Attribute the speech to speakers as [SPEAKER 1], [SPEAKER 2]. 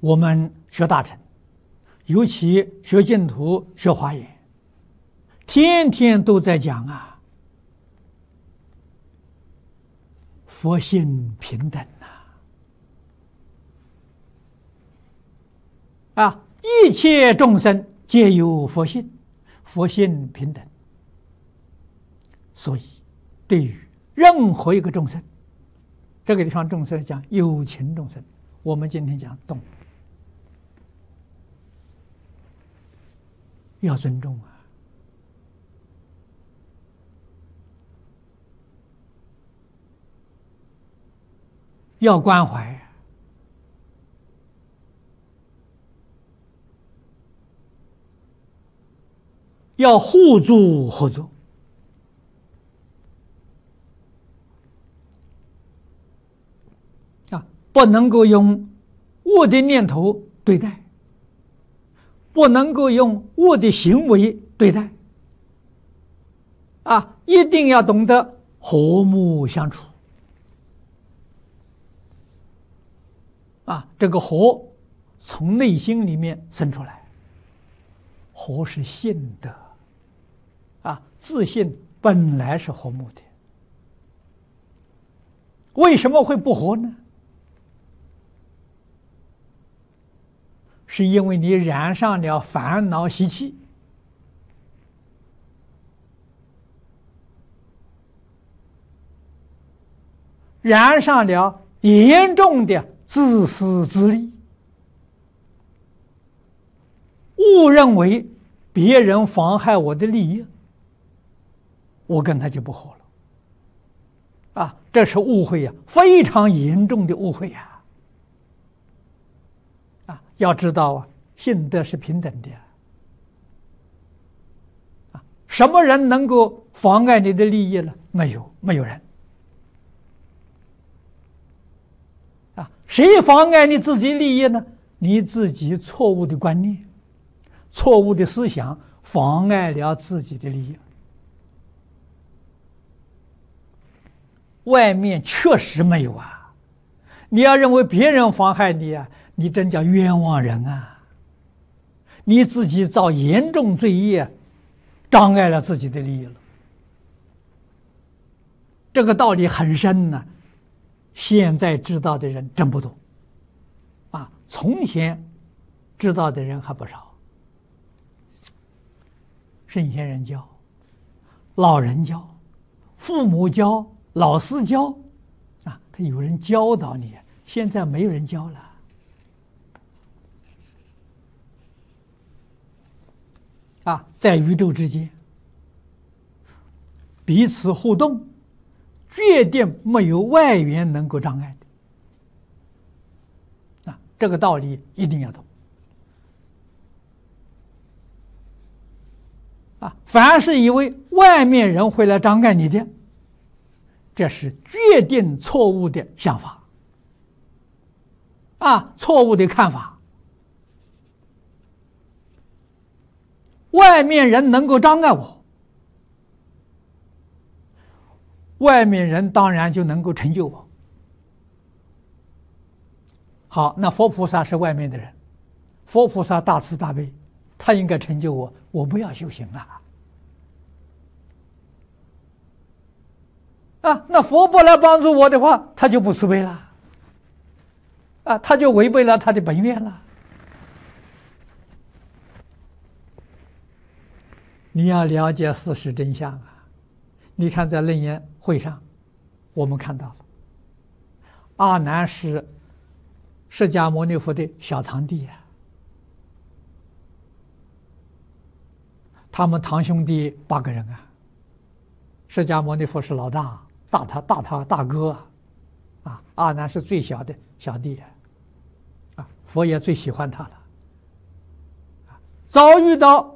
[SPEAKER 1] 我们学大乘，尤其学净土、学华严，天天都在讲啊，佛性平等啊，一切众生皆有佛性，佛性平等。所以，对于任何一个众生，这个地方众生讲有情众生，我们今天讲动物，要尊重啊，要关怀，要互助合作。不能够用恶的念头对待，不能够用恶的行为对待，啊，一定要懂得和睦相处。啊，这个和从内心里面生出来，和是性德，啊，自信本来是和睦的，为什么会不和呢？是因为你染上了烦恼习气，染上了严重的自私自利，误认为别人妨害我的利益，我跟他就不和了。啊，这是误会呀，非常严重的误会呀。要知道啊，性德是平等的啊，什么人能够妨碍你的利益呢？没有人啊。谁妨碍你自己利益呢？你自己错误的观念、错误的思想妨碍了自己的利益。外面确实没有啊，你要认为别人妨害你啊，你真叫冤枉人啊！你自己造严重罪业，障碍了自己的利益了。这个道理很深呢，现在知道的人真不多，啊，从前知道的人还不少。圣贤人教，老人教，父母教，老师教，啊，他有人教导你，现在没有人教了。啊，在宇宙之间，彼此互动，决定没有外缘能够障碍的。啊，这个道理一定要懂。啊，凡是以为外面人会来障碍你的，这是决定错误的想法，啊，错误的看法。外面人能够障碍我，外面人当然就能够成就我。好，那佛菩萨是外面的人，佛菩萨大慈大悲，他应该成就我，我不要修行啊！啊，那佛不来帮助我的话，他就不慈悲了，啊，他就违背了他的本愿了。你要了解事实真相啊！你看，在楞严会上，我们看到了阿难是释迦牟尼佛的小堂弟啊，他们堂兄弟8个人啊，释迦牟尼佛是老大，大哥啊，阿难是最小的小弟啊，佛也最喜欢他了，遭遇到